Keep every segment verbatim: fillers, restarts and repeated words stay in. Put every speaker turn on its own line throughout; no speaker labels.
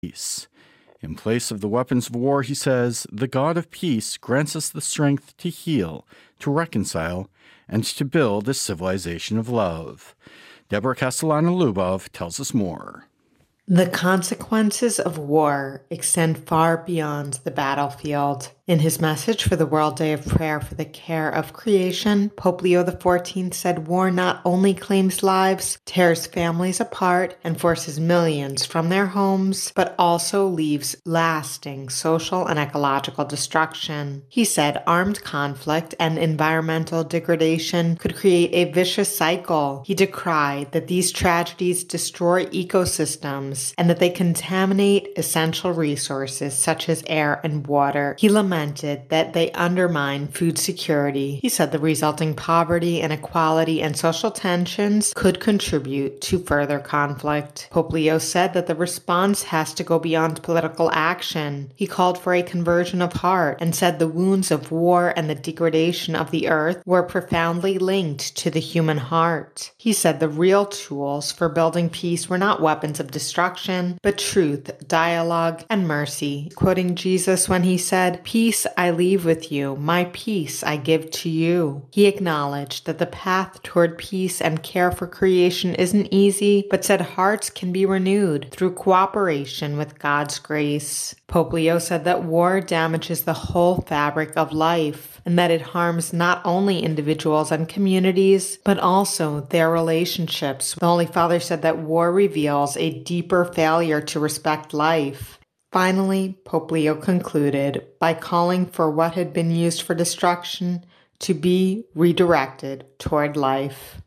peace. In place of the weapons of war, he says, the God of peace grants us the strength to heal, to reconcile, and to build a civilization of love. Deborah Castellano-Lubov tells us more.
The consequences of war extend far beyond the battlefield. In his message for the World Day of Prayer for the Care of Creation, Pope Leo the fourteenth said war not only claims lives, tears families apart, and forces millions from their homes, but also leaves lasting social and ecological destruction. He said armed conflict and environmental degradation could create a vicious cycle. He decried that these tragedies destroy ecosystems and that they contaminate essential resources such as air and water. He lamented that they undermine food security. He said the resulting poverty, inequality, and social tensions could contribute to further conflict. Pope Leo said that the response has to go beyond political action. He called for a conversion of heart and said the wounds of war and the degradation of the earth were profoundly linked to the human heart. He said the real tools for building peace were not weapons of destruction, but truth, dialogue, and mercy. Quoting Jesus when he said, "Peace I leave with you, my peace I give to you." He acknowledged that the path toward peace and care for creation isn't easy, but said hearts can be renewed through cooperation with God's grace. Pope Leo said that war damages the whole fabric of life, and that it harms not only individuals and communities, but also their relationships. The Holy Father said that war reveals a deeper failure to respect life. Finally, Pope Leo concluded by calling for what had been used for destruction to be redirected toward life.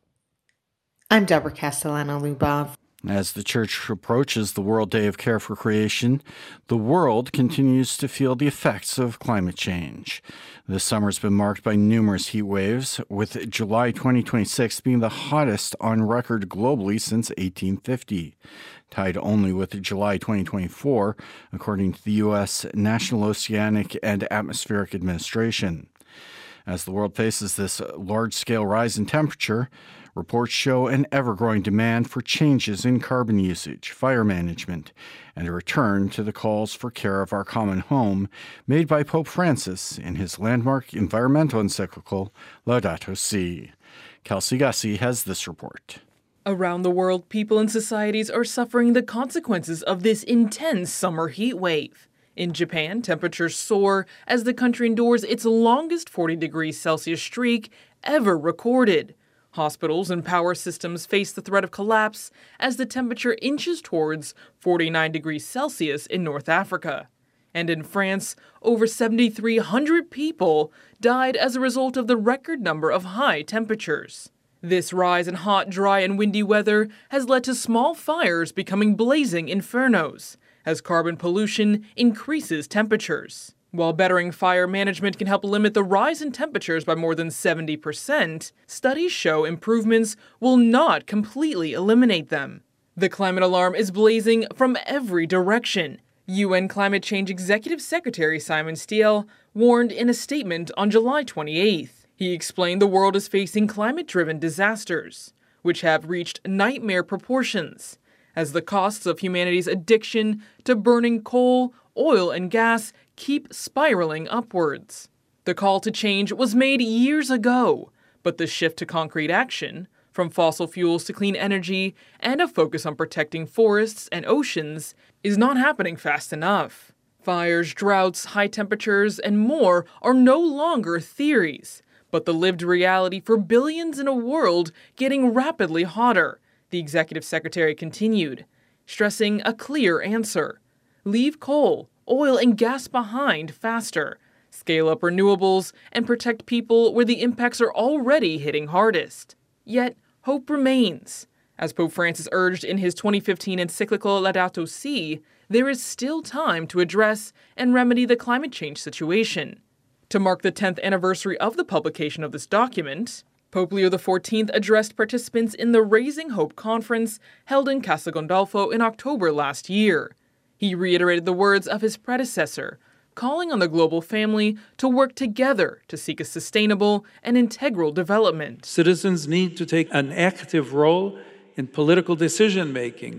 I'm Deborah Castellano-Lubov.
As the Church approaches the World Day of Care for Creation, the world continues to feel the effects of climate change. This summer has been marked by numerous heat waves, with July twenty twenty-six being the hottest on record globally since eighteen fifty. Tied only with July twenty twenty-four, according to the U S National Oceanic and Atmospheric Administration. As the world faces this large-scale rise in temperature, reports show an ever-growing demand for changes in carbon usage, fire management, and a return to the calls for care of our common home made by Pope Francis in his landmark environmental encyclical Laudato Si. Kelsey Gussie has this report.
Around the world, people and societies are suffering the consequences of this intense summer heat wave. In Japan, temperatures soar as the country endures its longest forty degrees Celsius streak ever recorded. Hospitals and power systems face the threat of collapse as the temperature inches towards forty-nine degrees Celsius in North Africa. And in France, over seven thousand three hundred people died as a result of the record number of high temperatures. This rise in hot, dry, and windy weather has led to small fires becoming blazing infernos as carbon pollution increases temperatures. While bettering fire management can help limit the rise in temperatures by more than seventy percent, studies show improvements will not completely eliminate them. The climate alarm is blazing from every direction. U N Climate Change Executive Secretary Simon Stiell warned in a statement on July twenty-eighth. He explained the world is facing climate-driven disasters, which have reached nightmare proportions, as the costs of humanity's addiction to burning coal, oil, and gas keep spiraling upwards. The call to change was made years ago, but the shift to concrete action, from fossil fuels to clean energy and a focus on protecting forests and oceans, is not happening fast enough. Fires, droughts, high temperatures, and more are no longer theories, but the lived reality for billions in a world getting rapidly hotter, the executive secretary continued, stressing a clear answer. Leave coal, oil, and gas behind faster. Scale up renewables and protect people where the impacts are already hitting hardest. Yet, hope remains. As Pope Francis urged in his twenty fifteen encyclical Laudato Si, there is still time to address and remedy the climate change situation. To mark the tenth anniversary of the publication of this document, Pope Leo the fourteenth addressed participants in the Raising Hope conference held in Castel Gandolfo in October last year. He reiterated the words of his predecessor, calling on the global family to work together to seek a sustainable and integral development.
Citizens need to take an active role in political decision-making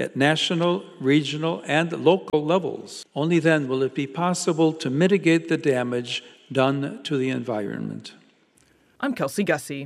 at national, regional, and local levels. Only then will it be possible to mitigate the damage done to the environment.
I'm Kelsey Gussie.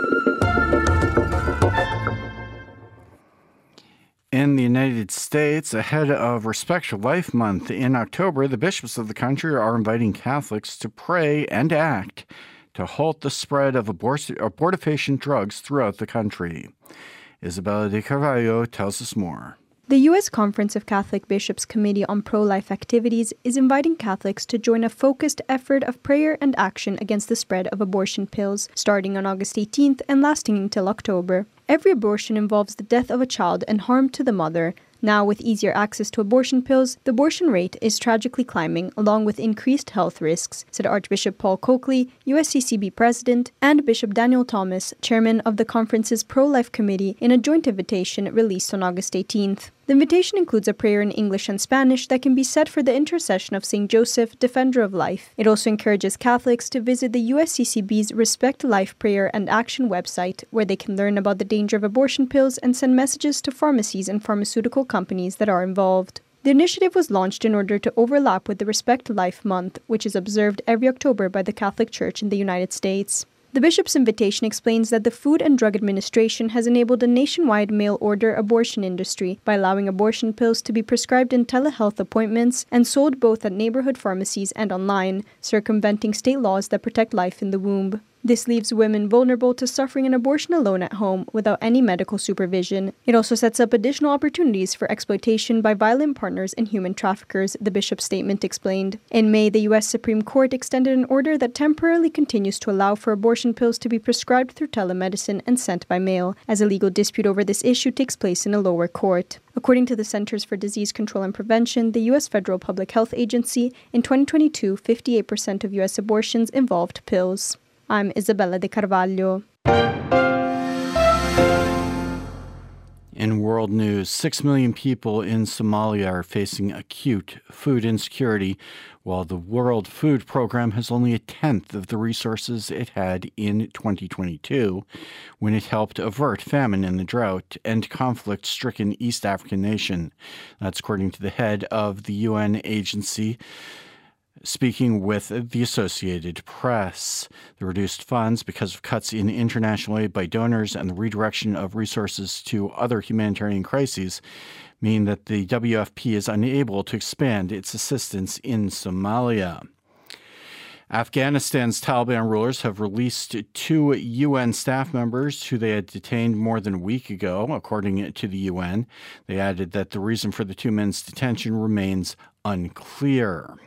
In the United States, ahead of Respect for Life Month in October, the bishops of the country are inviting Catholics to pray and act to halt the spread of abort- abortifacient drugs throughout the country. Isabella de Carvalho tells us more.
The U S Conference of Catholic Bishops Committee on Pro-Life Activities is inviting Catholics to join a focused effort of prayer and action against the spread of abortion pills, starting on August eighteenth and lasting until October. Every abortion involves the death of a child and harm to the mother. Now, with easier access to abortion pills, the abortion rate is tragically climbing, along with increased health risks, said Archbishop Paul Coakley, U S C C B President, and Bishop Daniel Thomas, Chairman of the conference's Pro-Life Committee, in a joint invitation released on August eighteenth. The invitation includes a prayer in English and Spanish that can be said for the intercession of Saint Joseph, Defender of Life. It also encourages Catholics to visit the U S C C B's Respect Life Prayer and Action website, where they can learn about the danger of abortion pills and send messages to pharmacies and pharmaceutical companies that are involved. The initiative was launched in order to overlap with the Respect Life Month, which is observed every October by the Catholic Church in the United States. The bishop's invitation explains that the Food and Drug Administration has enabled a nationwide mail-order abortion industry by allowing abortion pills to be prescribed in telehealth appointments and sold both at neighborhood pharmacies and online, circumventing state laws that protect life in the womb. This leaves women vulnerable to suffering an abortion alone at home without any medical supervision. It also sets up additional opportunities for exploitation by violent partners and human traffickers, the bishop's statement explained. In May, the U S Supreme Court extended an order that temporarily continues to allow for abortion pills to be prescribed through telemedicine and sent by mail, as a legal dispute over this issue takes place in a lower court. According to the Centers for Disease Control and Prevention, the U S Federal Public Health Agency, in twenty twenty-two, fifty-eight percent of U S abortions involved pills. I'm Isabella de Carvalho.
In world news, six million people in Somalia are facing acute food insecurity, while the World Food Program has only a tenth of the resources it had in twenty twenty-two, when it helped avert famine in the drought and conflict-stricken East African nation. That's according to the head of the U N agency, speaking with the Associated Press. The reduced funds, because of cuts in international aid by donors and the redirection of resources to other humanitarian crises, mean that the W F P is unable to expand its assistance in Somalia. Afghanistan's Taliban rulers have released two U N staff members who they had detained more than a week ago, according to the U N. They added that the reason for the two men's detention remains unclear.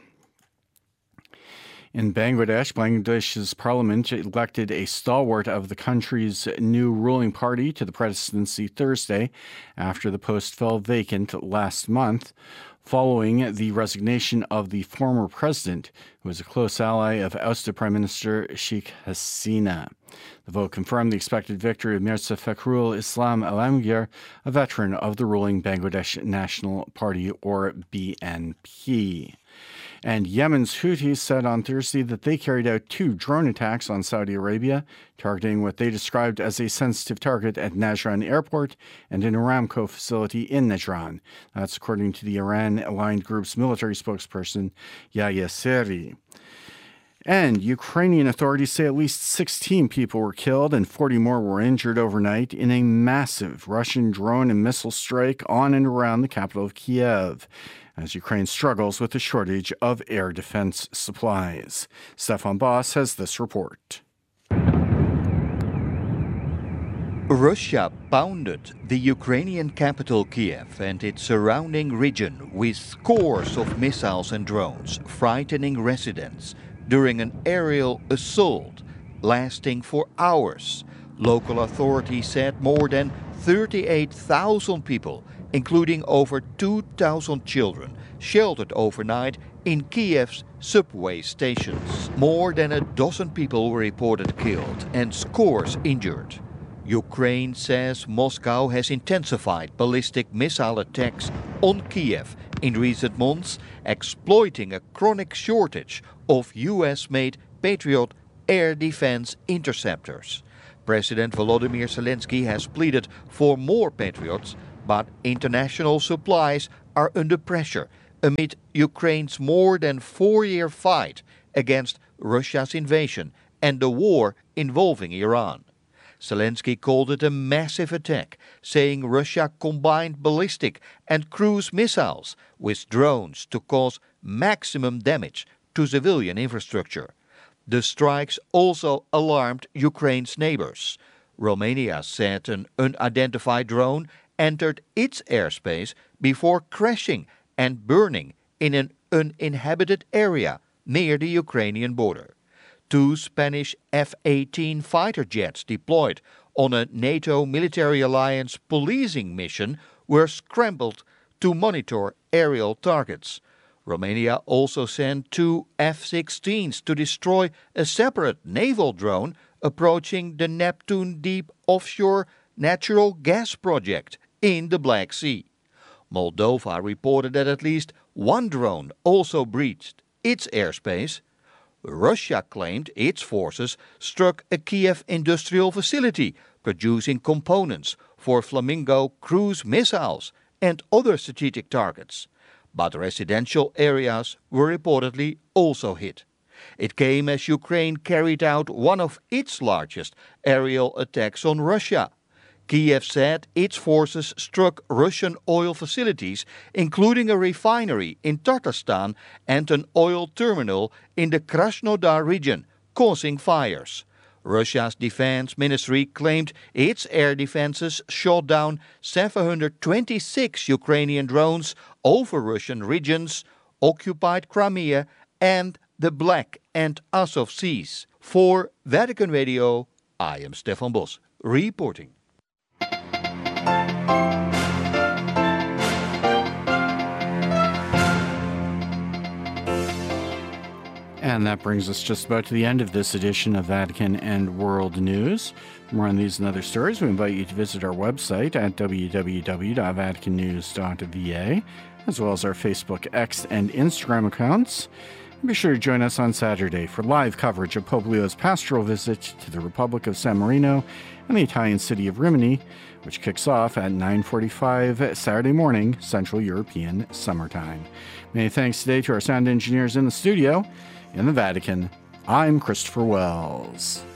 In Bangladesh, Bangladesh's parliament elected a stalwart of the country's new ruling party to the presidency Thursday after the post fell vacant last month, following the resignation of the former president, who was a close ally of ousted Prime Minister Sheikh Hasina. The vote confirmed the expected victory of Mirza Fakhrul Islam Alamgir, a veteran of the ruling Bangladesh National Party, or B N P. And Yemen's Houthis said on Thursday that they carried out two drone attacks on Saudi Arabia, targeting what they described as a sensitive target at Najran Airport and an Aramco facility in Najran. That's according to the Iran-aligned group's military spokesperson, Yahya Seri. And Ukrainian authorities say at least sixteen people were killed and forty more were injured overnight in a massive Russian drone and missile strike on and around the capital of Kiev, as Ukraine struggles with a shortage of air defense supplies. Stefan Boss has this report.
Russia pounded the Ukrainian capital Kiev and its surrounding region with scores of missiles and drones, frightening residents during an aerial assault lasting for hours. Local authorities said more than thirty-eight thousand people, including over two thousand children, sheltered overnight in Kiev's subway stations. More than a dozen people were reported killed and scores injured. Ukraine says Moscow has intensified ballistic missile attacks on Kiev in recent months, exploiting a chronic shortage of U S-made Patriot air defense interceptors. President Volodymyr Zelensky has pleaded for more Patriots, but international supplies are under pressure amid Ukraine's more than four-year fight against Russia's invasion and the war involving Iran. Zelensky called it a massive attack, saying Russia combined ballistic and cruise missiles with drones to cause maximum damage to civilian infrastructure. The strikes also alarmed Ukraine's neighbors. Romania said an unidentified drone entered its airspace before crashing and burning in an uninhabited area near the Ukrainian border. Two Spanish F eighteen fighter jets deployed on a NATO military alliance policing mission were scrambled to monitor aerial targets. Romania also sent two F sixteens to destroy a separate naval drone approaching the Neptune Deep offshore natural gas project in the Black Sea. Moldova reported that at least one drone also breached its airspace. Russia claimed its forces struck a Kiev industrial facility producing components for Flamingo cruise missiles and other strategic targets. But residential areas were reportedly also hit. It came as Ukraine carried out one of its largest aerial attacks on Russia. Kiev said its forces struck Russian oil facilities, including a refinery in Tatarstan and an oil terminal in the Krasnodar region, causing fires. Russia's defense ministry claimed its air defenses shot down seven hundred twenty-six Ukrainian drones over Russian regions, occupied Crimea, and the Black and Azov Seas. For Vatican Radio, I am Stefan Bos, reporting.
And that brings us just about to the end of this edition of Vatican and World News. For more on these and other stories, we invite you to visit our website at w w w dot vatican news dot v a, as well as our Facebook, X, and Instagram accounts. And be sure to join us on Saturday for live coverage of Pope Leo's pastoral visit to the Republic of San Marino and the Italian city of Rimini, which kicks off at nine forty-five Saturday morning, Central European summertime. Many thanks today to our sound engineers in the studio. In the Vatican, I'm Christopher Wells.